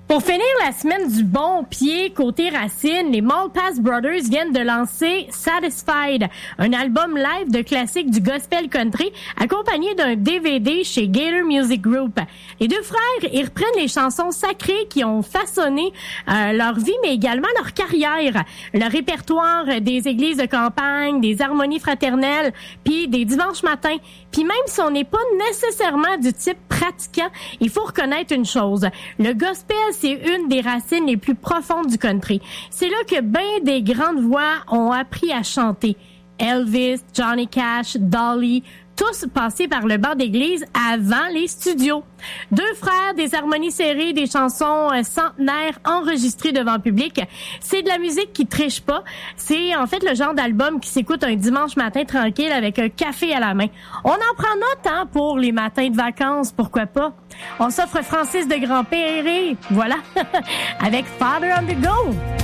Pour finir la semaine du bon pied côté racine, les Malpass Brothers viennent de lancer Satisfied, un album live de classiques du gospel country accompagné d'un DVD chez Gator Music Group. Les deux frères, ils reprennent les chansons sacrées qui ont façonné leur vie, mais également leur carrière. Le répertoire des églises de campagne, des harmonies fraternelles, puis des dimanches matins. Puis même si on n'est pas nécessairement du type pratiquant, il faut reconnaître une chose. Le gospel, c'est une des racines les plus profondes du country. C'est là que bien des grandes voix ont appris à chanter. Elvis, Johnny Cash, Dolly, tous passés par le banc d'église avant les studios. Deux frères, des harmonies serrées, des chansons centenaires enregistrées devant public. C'est de la musique qui triche pas. C'est en fait le genre d'album qui s'écoute un dimanche matin tranquille avec un café à la main. On en prend note pour les matins de vacances, pourquoi pas. On s'offre Francis de Grandpère, voilà, avec Father on the Go.